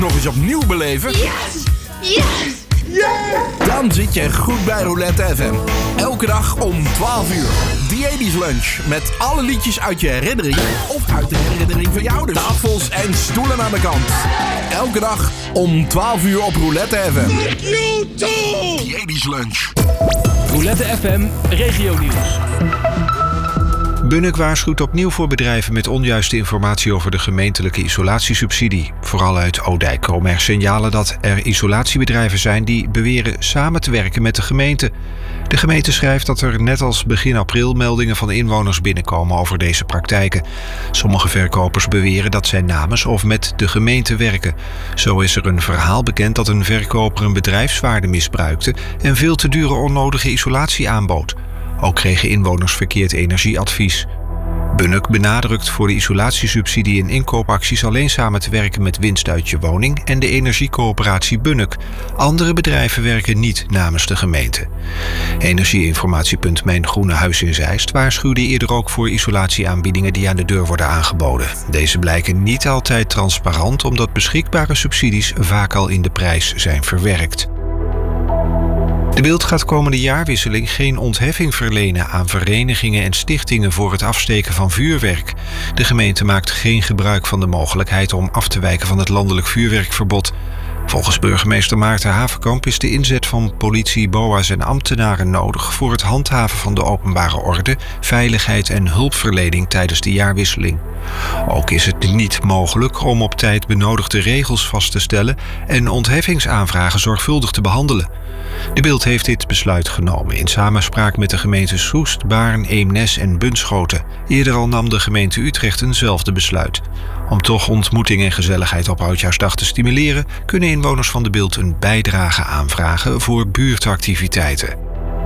nog eens opnieuw beleven? Yes! Yes! Yeah! Dan zit je goed bij Roulette FM. Elke dag om 12 uur. Diedisch lunch met alle liedjes uit je herinnering of uit de herinnering van je ouders. Tafels en stoelen aan de kant. Elke dag om 12 uur op Roulette FM. Fuck you too! Diedisch lunch. Roulette FM Regionieuws. Bunnik waarschuwt opnieuw voor bedrijven met onjuiste informatie over de gemeentelijke isolatiesubsidie. Vooral uit Odijk komen er signalen dat er isolatiebedrijven zijn die beweren samen te werken met de gemeente. De gemeente schrijft dat er net als begin april meldingen van inwoners binnenkomen over deze praktijken. Sommige verkopers beweren dat zij namens of met de gemeente werken. Zo is er een verhaal bekend dat een verkoper een bedrijfswaarde misbruikte en veel te dure onnodige isolatie aanbood. Ook kregen inwoners verkeerd energieadvies. Bunnik benadrukt voor de isolatiesubsidie en inkoopacties alleen samen te werken met Winst uit je woning en de energiecoöperatie Bunnik. Andere bedrijven werken niet namens de gemeente. Energieinformatiepunt Mijn Groene Huis in Zeist waarschuwde eerder ook voor isolatieaanbiedingen die aan de deur worden aangeboden. Deze blijken niet altijd transparant omdat beschikbare subsidies vaak al in de prijs zijn verwerkt. De Bilt gaat komende jaarwisseling geen ontheffing verlenen aan verenigingen en stichtingen voor het afsteken van vuurwerk. De gemeente maakt geen gebruik van de mogelijkheid om af te wijken van het landelijk vuurwerkverbod. Volgens burgemeester Maarten Havenkamp is de inzet van politie, BOA's en ambtenaren nodig voor het handhaven van de openbare orde, veiligheid en hulpverlening tijdens de jaarwisseling. Ook is het niet mogelijk om op tijd benodigde regels vast te stellen en ontheffingsaanvragen zorgvuldig te behandelen. De Bilt heeft dit besluit genomen in samenspraak met de gemeenten Soest, Baarn, Eemnes en Bunschoten. Eerder al nam de gemeente Utrecht eenzelfde besluit. Om toch ontmoeting en gezelligheid op Oudjaarsdag te stimuleren, kunnen inwoners van de Bilt een bijdrage aanvragen voor buurtactiviteiten.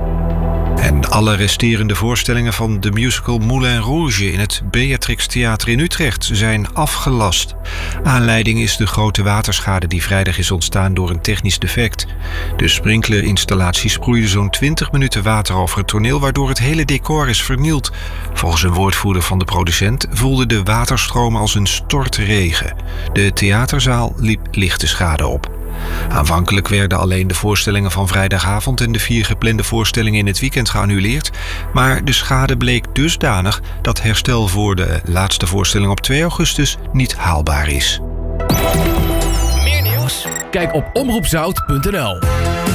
En alle resterende voorstellingen van de musical Moulin Rouge in het Beatrix Theater in Utrecht zijn afgelast. Aanleiding is de grote waterschade die vrijdag is ontstaan door een technisch defect. De sprinklerinstallatie sproeide zo'n 20 minuten water over het toneel, waardoor het hele decor is vernield. Volgens een woordvoerder van de producent voelde de waterstroom als een stortregen. De theaterzaal liep lichte schade op. Aanvankelijk werden alleen de voorstellingen van vrijdagavond en de 4 geplande voorstellingen in het weekend geannuleerd, maar de schade bleek dusdanig dat herstel voor de laatste voorstelling op 2 augustus niet haalbaar is. Meer nieuws? Kijk op omroepzout.nl.